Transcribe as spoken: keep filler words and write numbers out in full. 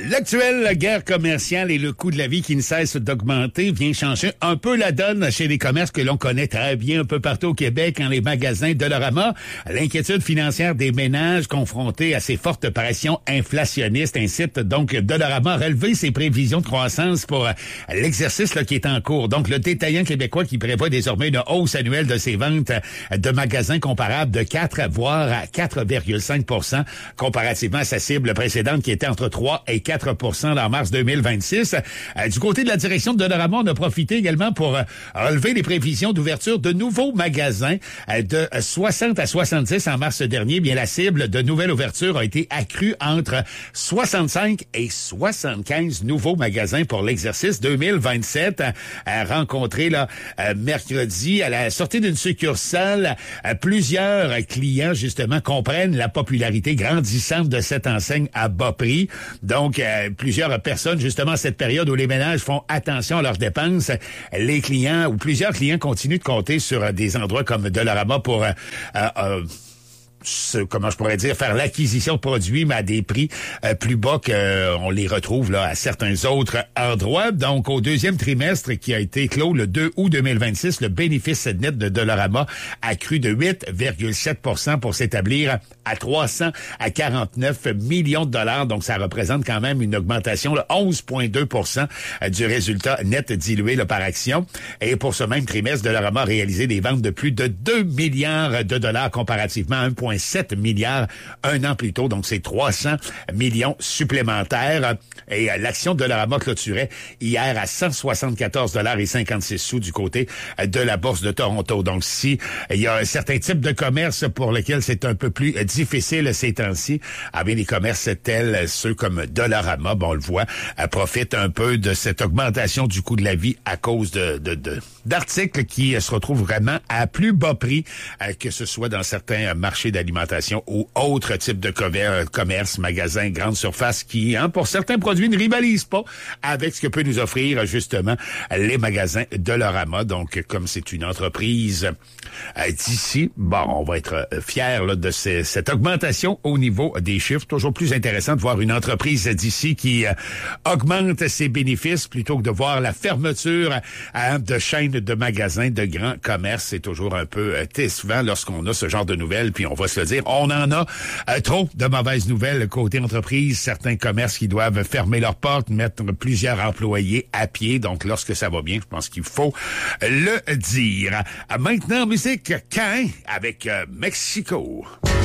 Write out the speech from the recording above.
L'actuelle guerre commerciale et le coût de la vie qui ne cesse d'augmenter vient changer un peu la donne chez les commerces que l'on connaît très bien un peu partout au Québec, en les magasins Dollarama. L'inquiétude financière des ménages confrontés à ces fortes pressions inflationnistes incite donc Dollarama à relever ses prévisions de croissance pour l'exercice là, qui est en cours. Donc, le détaillant québécois qui prévoit désormais une hausse annuelle de ses ventes de magasins comparables de quatre, voire à quatre virgule cinq pour cent, comparativement à sa cible précédente qui était entre trois et quatre pour cent en mars deux mille vingt-six. Euh, du côté de la direction de Dollarama, on a profité également pour euh, relever les prévisions d'ouverture de nouveaux magasins euh, de soixante à soixante-dix en mars dernier. Bien, la cible de nouvelles ouvertures a été accrue entre soixante-cinq et soixante-quinze nouveaux magasins pour l'exercice deux mille vingt-sept. Euh, rencontré là euh, mercredi à la sortie d'une succursale, euh, plusieurs clients justement comprennent la popularité grandissante de cette enseigne à bas prix. Donc, euh, plusieurs personnes, justement, à cette période où les ménages font attention à leurs dépenses, les clients ou plusieurs clients continuent de compter sur euh, des endroits comme Dollarama pour euh, euh, Ce, comment je pourrais dire, faire l'acquisition de produits, mais à des prix euh, plus bas qu'on euh, les retrouve là à certains autres endroits. Donc, au deuxième trimestre qui a été clos le deux août deux mille vingt-six, le bénéfice net de Dollarama a cru de huit virgule sept pour cent pour s'établir à trois cent quarante-neuf millions de dollars. Donc, ça représente quand même une augmentation de onze virgule deux pour cent du résultat net dilué là, par action. Et pour ce même trimestre, Dollarama a réalisé des ventes de plus de deux milliards de dollars comparativement à un virgule sept milliards un an plus tôt. Donc, c'est trois cents millions supplémentaires. Et euh, l'action de Dollarama clôturait hier à cent soixante-quatorze dollars et cinquante-six sous du côté de la Bourse de Toronto. Donc, si il y a un certain type de commerce pour lequel c'est un peu plus difficile ces temps-ci, ah bien, les commerces tels ceux comme Dollarama, bon, on le voit, euh, profitent un peu de cette augmentation du coût de la vie à cause de, de, de d'articles qui euh, se retrouvent vraiment à plus bas prix, euh, que ce soit dans certains euh, marchés d'alimentation ou autres types de commerce, magasins, grandes surfaces qui, hein, pour certains produits, ne rivalisent pas avec ce que peut nous offrir justement les magasins Dollarama. Donc, comme c'est une entreprise euh, d'ici, bon, on va être euh, fiers là, de ces, cette augmentation au niveau des chiffres. Toujours plus intéressant de voir une entreprise d'ici qui euh, augmente ses bénéfices plutôt que de voir la fermeture euh, de chaînes de magasins de grands commerces. C'est toujours un peu euh, décevant lorsqu'on a ce genre de nouvelles, puis on va se le dire, on en a euh, trop de mauvaises nouvelles côté entreprise. Certains commerces qui doivent fermer leurs portes, mettre plusieurs employés à pied. Donc, lorsque ça va bien, je pense qu'il faut le dire. Maintenant, musique, Cain avec euh, Mexico.